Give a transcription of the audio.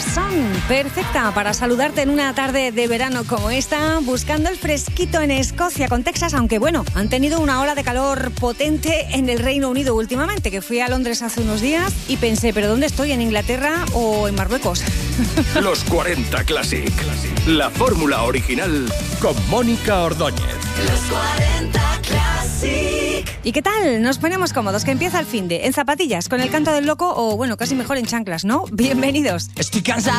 Son perfecta para saludarte en una tarde de verano como esta, buscando el fresquito en Escocia con Texas, aunque bueno, han tenido una ola de calor potente en el Reino Unido últimamente, que fui a Londres hace unos días y pensé, ¿pero dónde estoy? ¿En Inglaterra o en Marruecos? Los 40 Classic, la fórmula original con Mónica Ordóñez. Los 40 Classic. ¿Y qué tal? Nos ponemos cómodos, que empieza el finde, en zapatillas, con el canto del loco o bueno, casi mejor en chanclas, ¿no? Bienvenidos. Estoy cansado